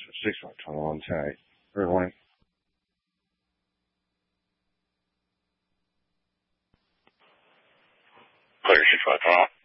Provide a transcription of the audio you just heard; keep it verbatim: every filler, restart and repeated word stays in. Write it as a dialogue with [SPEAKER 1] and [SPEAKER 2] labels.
[SPEAKER 1] six five twenty-one ten eight. Good morning.
[SPEAKER 2] Clear six five twenty-one.